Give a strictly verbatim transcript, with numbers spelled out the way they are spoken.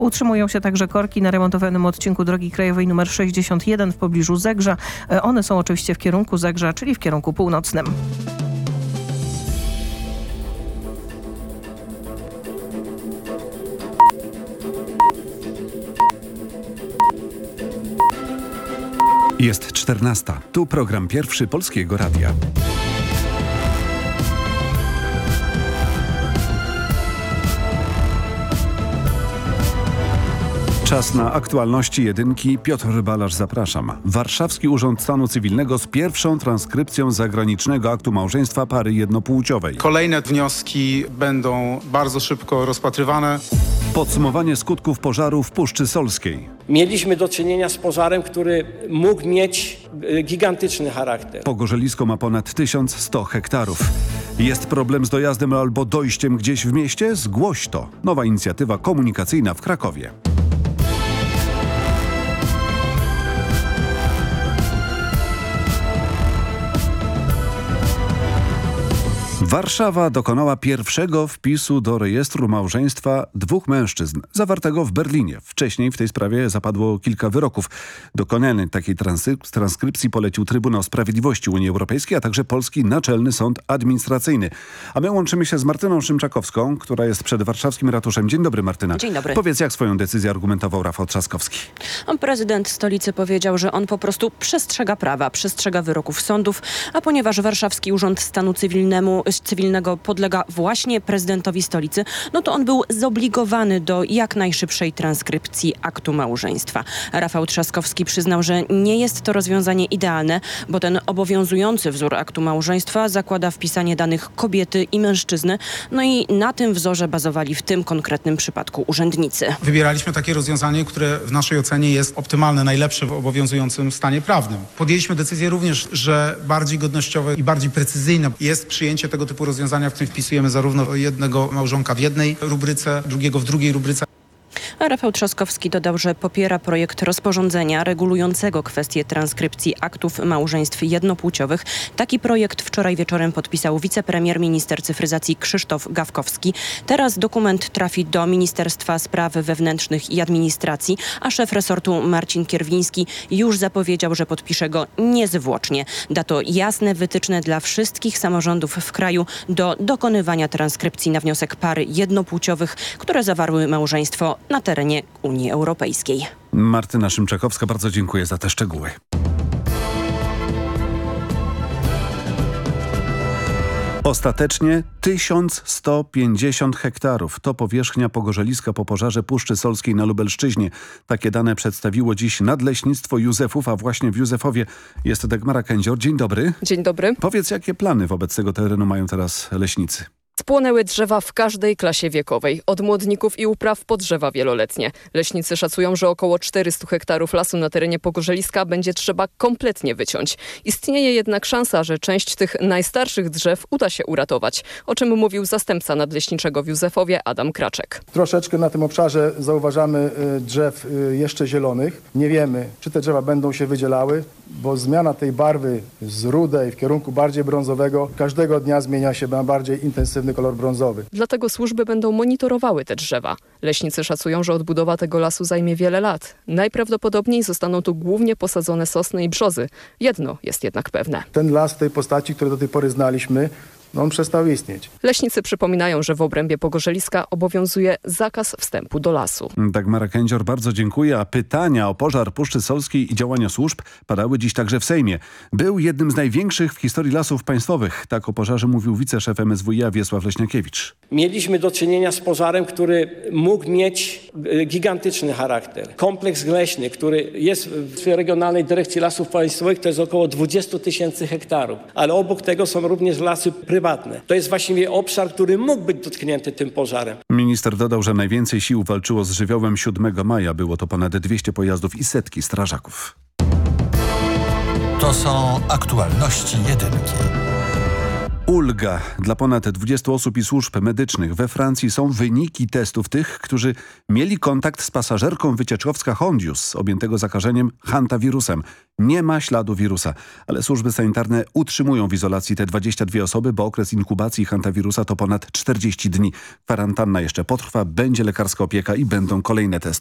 Utrzymują się także korki na remontowanym odcinku drogi krajowej nr sześćdziesiąt jeden w pobliżu Zegrza. One są oczywiście w kierunku Zegrza, czyli w kierunku północnym. Jest czternasta. Tu program pierwszy Polskiego Radia. Czas na aktualności jedynki. Piotr Balasz, zapraszam. Warszawski Urząd Stanu Cywilnego z pierwszą transkrypcją zagranicznego aktu małżeństwa pary jednopłciowej. Kolejne wnioski będą bardzo szybko rozpatrywane. Podsumowanie skutków pożaru w Puszczy Solskiej. Mieliśmy do czynienia z pożarem, który mógł mieć gigantyczny charakter. Pogorzelisko ma ponad tysiąc sto hektarów. Jest problem z dojazdem albo dojściem gdzieś w mieście? Zgłoś to. Nowa inicjatywa komunikacyjna w Krakowie. Warszawa dokonała pierwszego wpisu do rejestru małżeństwa dwóch mężczyzn, zawartego w Berlinie. Wcześniej w tej sprawie zapadło kilka wyroków. Dokonanie takiej transkryp- transkrypcji polecił Trybunał Sprawiedliwości Unii Europejskiej, a także Polski Naczelny Sąd Administracyjny. A my łączymy się z Martyną Szymczakowską, która jest przed warszawskim ratuszem. Dzień dobry, Martyna. Dzień dobry. Powiedz, jak swoją decyzję argumentował Rafał Trzaskowski. Prezydent stolicy powiedział, że on po prostu przestrzega prawa, przestrzega wyroków sądów, a ponieważ Warszawski Urząd Stanu Cywilnemu Cywilnego podlega właśnie prezydentowi stolicy, no to on był zobligowany do jak najszybszej transkrypcji aktu małżeństwa. Rafał Trzaskowski przyznał, że nie jest to rozwiązanie idealne, bo ten obowiązujący wzór aktu małżeństwa zakłada wpisanie danych kobiety i mężczyzny, no i na tym wzorze bazowali w tym konkretnym przypadku urzędnicy. Wybieraliśmy takie rozwiązanie, które w naszej ocenie jest optymalne, najlepsze w obowiązującym stanie prawnym. Podjęliśmy decyzję również, że bardziej godnościowe i bardziej precyzyjne jest przyjęcie tego typu rozwiązania, w którym wpisujemy zarówno jednego małżonka w jednej rubryce, drugiego w drugiej rubryce. A Rafał Trzaskowski dodał, że popiera projekt rozporządzenia regulującego kwestię transkrypcji aktów małżeństw jednopłciowych. Taki projekt wczoraj wieczorem podpisał wicepremier minister cyfryzacji Krzysztof Gawkowski. Teraz dokument trafi do Ministerstwa Spraw Wewnętrznych i Administracji, a szef resortu Marcin Kierwiński już zapowiedział, że podpisze go niezwłocznie. Da to jasne wytyczne dla wszystkich samorządów w kraju do dokonywania transkrypcji na wniosek pary jednopłciowych, które zawarły małżeństwo na terenie Unii Europejskiej. Martyna Szymczakowska, bardzo dziękuję za te szczegóły. Ostatecznie tysiąc sto pięćdziesiąt hektarów to powierzchnia pogorzeliska po pożarze Puszczy Solskiej na Lubelszczyźnie. Takie dane przedstawiło dziś Nadleśnictwo Józefów, a właśnie w Józefowie jest Dagmara Kędzior. Dzień dobry. Dzień dobry. Powiedz, jakie plany wobec tego terenu mają teraz leśnicy? Spłonęły drzewa w każdej klasie wiekowej, od młodników i upraw po drzewa wieloletnie. Leśnicy szacują, że około czterysta hektarów lasu na terenie pogorzeliska będzie trzeba kompletnie wyciąć. Istnieje jednak szansa, że część tych najstarszych drzew uda się uratować, o czym mówił zastępca nadleśniczego w Józefowie Adam Kraczek. Troszeczkę na tym obszarze zauważamy drzew jeszcze zielonych. Nie wiemy, czy te drzewa będą się wydzielały, bo zmiana tej barwy z rudej w kierunku bardziej brązowego każdego dnia zmienia się na bardziej intensywny kolor brązowy. Dlatego służby będą monitorowały te drzewa. Leśnicy szacują, że odbudowa tego lasu zajmie wiele lat. Najprawdopodobniej zostaną tu głównie posadzone sosny i brzozy. Jedno jest jednak pewne. Ten las w tej postaci, który do tej pory znaliśmy, no on przestał istnieć. Leśnicy przypominają, że w obrębie pogorzeliska obowiązuje zakaz wstępu do lasu. Dagmara Kędzior, bardzo dziękuję. A pytania o pożar Puszczy Solskiej i działania służb padały dziś także w Sejmie. Był jednym z największych w historii lasów państwowych. Tak o pożarze mówił wiceszef M S W i A Wiesław Leśniakiewicz. Mieliśmy do czynienia z pożarem, który mógł mieć gigantyczny charakter. Kompleks leśny, który jest w Regionalnej Dyrekcji Lasów Państwowych, to jest około dwadzieścia tysięcy hektarów. Ale obok tego są również lasy prywatne. To jest właściwie obszar, który mógł być dotknięty tym pożarem. Minister dodał, że najwięcej sił walczyło z żywiołem siódmego maja. Było to ponad dwieście pojazdów i setki strażaków. To są aktualności jedynki. Ulga. Dla ponad dwudziestu osób i służb medycznych we Francji są wyniki testów tych, którzy mieli kontakt z pasażerką wycieczkowska Hondius, objętego zakażeniem hantawirusem. Nie ma śladu wirusa, ale służby sanitarne utrzymują w izolacji te dwadzieścia dwie osoby, bo okres inkubacji hantawirusa to ponad czterdzieści dni. Kwarantanna jeszcze potrwa, będzie lekarska opieka i będą kolejne testy.